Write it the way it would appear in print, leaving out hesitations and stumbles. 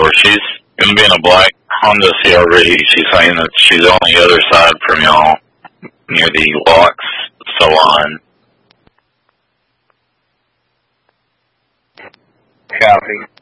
She's going to be in a black Honda CRV. She's saying that she's on the other side from y'all, near the Locks salon. Copy.